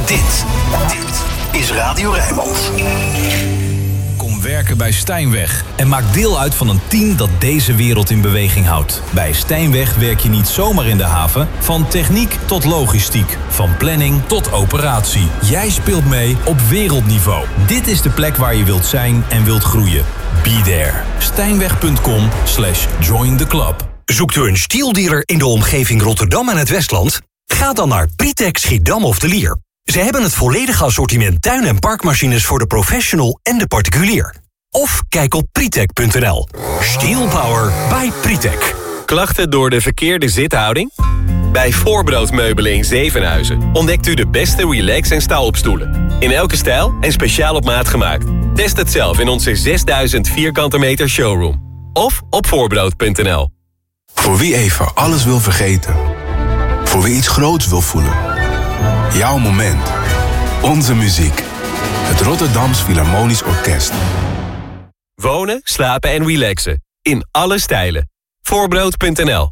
Dit is Radio Rijnmond. Kom werken bij Stijnweg en maak deel uit van een team dat deze wereld in beweging houdt. Bij Stijnweg werk je niet zomaar in de haven, van techniek tot logistiek, van planning tot operatie. Jij speelt mee op wereldniveau. Dit is de plek waar je wilt zijn en wilt groeien. Be there. Stijnweg.com/join the club. Zoekt u een stieldealer in de omgeving Rotterdam en het Westland? Ga dan naar Pritec Schiedam of de Lier. Ze hebben het volledige assortiment tuin- en parkmachines voor de professional en de particulier. Of kijk op Pritec.nl. Steel Power by Pritec. Klachten door de verkeerde zithouding? Bij Voorbroodmeubelen in Zevenhuizen ontdekt u de beste relax- en staalopstoelen. In elke stijl en speciaal op maat gemaakt. Test het zelf in onze 6000 vierkante meter showroom. Of op voorbrood.nl. Voor wie even alles wil vergeten. Voor wie iets groots wil voelen. Jouw moment. Onze muziek. Het Rotterdams Philharmonisch Orkest. Wonen, slapen en relaxen. In alle stijlen. Voorbrood.nl.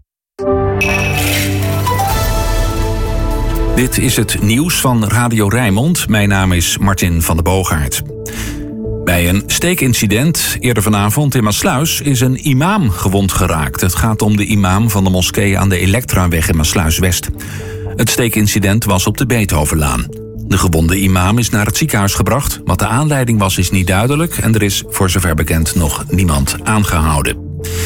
Dit is het nieuws van Radio Rijnmond. Mijn naam is Martin van der Boogaard. Bij een steekincident eerder vanavond in Maassluis is een imam gewond geraakt. Het gaat om de imam van de moskee aan de Elektraweg in Maassluis-West. Het steekincident was op de Beethovenlaan. De gewonde imam is naar het ziekenhuis gebracht. Wat de aanleiding was is niet duidelijk en er is voor zover bekend nog niemand aangehouden.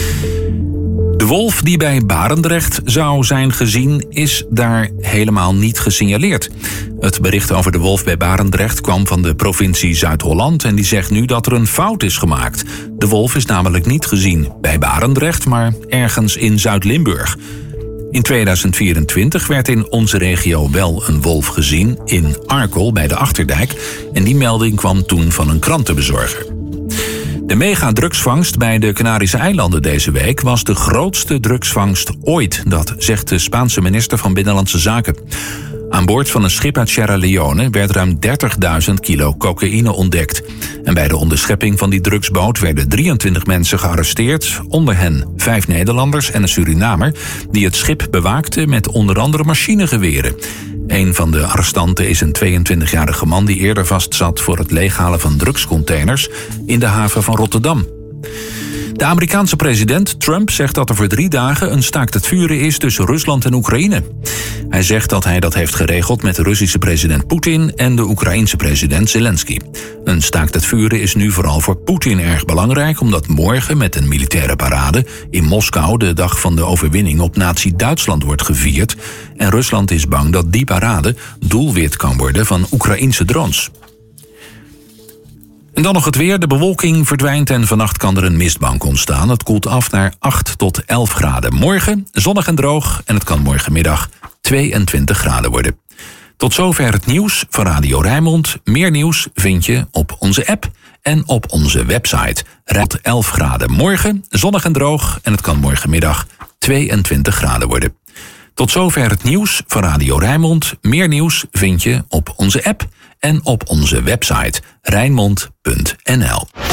De wolf die bij Barendrecht zou zijn gezien is daar helemaal niet gesignaleerd. Het bericht over de wolf bij Barendrecht kwam van de provincie Zuid-Holland en die zegt nu dat er een fout is gemaakt. De wolf is namelijk niet gezien bij Barendrecht, maar ergens in Zuid-Limburg. In 2024 werd in onze regio wel een wolf gezien in Arkel bij de Achterdijk en die melding kwam toen van een krantenbezorger. De mega-drugsvangst bij de Canarische eilanden deze week was de grootste drugsvangst ooit, dat zegt de Spaanse minister van Binnenlandse Zaken. Aan boord van een schip uit Sierra Leone werd ruim 30.000 kilo cocaïne ontdekt. En bij de onderschepping van die drugsboot werden 23 mensen gearresteerd, onder hen 5 Nederlanders en een Surinamer, die het schip bewaakten met onder andere machinegeweren. Een van de arrestanten is een 22-jarige man die eerder vastzat voor het leeghalen van drugscontainers in de haven van Rotterdam. De Amerikaanse president Trump zegt dat er voor 3 dagen een staakt het vuren is tussen Rusland en Oekraïne. Hij zegt dat hij dat heeft geregeld met de Russische president Poetin en de Oekraïense president Zelensky. Een staakt het vuren is nu vooral voor Poetin erg belangrijk, omdat morgen met een militaire parade in Moskou de dag van de overwinning op Nazi-Duitsland wordt gevierd. En Rusland is bang dat die parade doelwit kan worden van Oekraïense drones. En dan nog het weer. De bewolking verdwijnt en vannacht kan er een mistbank ontstaan. Het koelt af naar 8 tot 11 graden. Morgen zonnig en droog en het kan morgenmiddag 22 graden worden. Tot zover het nieuws van Radio Rijnmond. Meer nieuws vind je op onze app en op onze website. Tot 11 graden. Morgen zonnig en droog en het kan morgenmiddag 22 graden worden. Tot zover het nieuws van Radio Rijnmond. Meer nieuws vind je op onze app en op onze website Rijnmond.nl.